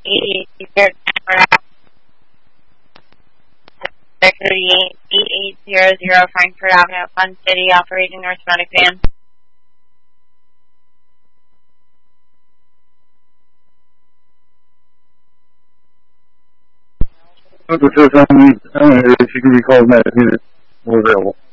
8800 Frankfurt Avenue, Fun City, operating North Medic van. This is if you can recall that unit more available.